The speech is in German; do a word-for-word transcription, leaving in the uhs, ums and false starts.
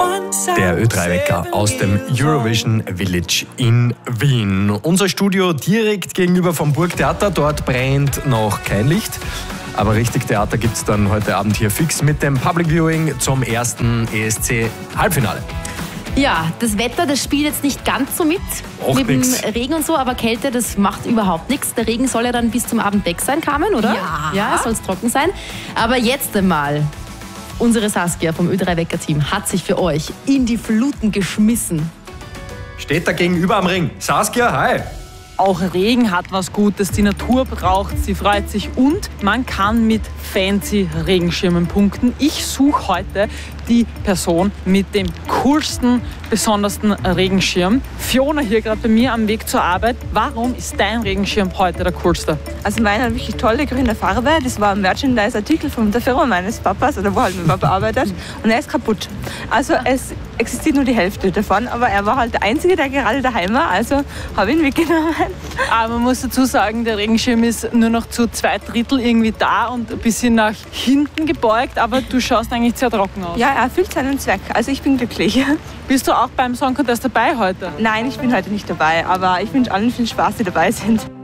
Der Ö drei Wecker aus dem Eurovision Village in Wien. Unser Studio direkt gegenüber vom Burgtheater. Dort brennt noch kein Licht. Aber richtig Theater gibt es dann heute Abend hier fix mit dem Public Viewing zum ersten E S C-Halbfinale. Ja, das Wetter, das spielt jetzt nicht ganz so mit. Och, mit nix. dem Regen und so, aber Kälte, das macht überhaupt nichts. Der Regen soll ja dann bis zum Abend weg sein, Carmen, oder? Ja. Ja, soll es trocken sein. Aber jetzt einmal, unsere Saskia vom Ö drei Wecker-Team hat sich für euch in die Fluten geschmissen. Steht da gegenüber am Ring. Saskia, hi! Auch Regen hat was Gutes, die Natur braucht, sie freut sich und man kann mit fancy Regenschirmen punkten. Ich suche heute die Person mit dem coolsten, besondersten Regenschirm. Fiona hier gerade bei mir am Weg zur Arbeit. Warum ist dein Regenschirm heute der coolste? Also meiner hat wirklich tolle grüne Farbe. Das war ein Merchandise-Artikel von der Firma meines Papas, oder wo halt mein Papa arbeitet. Und er ist kaputt. Also es existiert nur die Hälfte davon, aber er war halt der Einzige, der gerade daheim war. Also habe ich ihn mitgenommen. Aber man muss dazu sagen, der Regenschirm ist nur noch zu zwei Drittel irgendwie da und ein bisschen nach hinten gebeugt. Aber du schaust eigentlich sehr trocken aus. Ja, er erfüllt seinen Zweck. Also ich bin glücklich. Bist du auch beim Song Contest dabei heute? Nein, ich bin heute nicht dabei, aber ich wünsche allen viel Spaß, die dabei sind.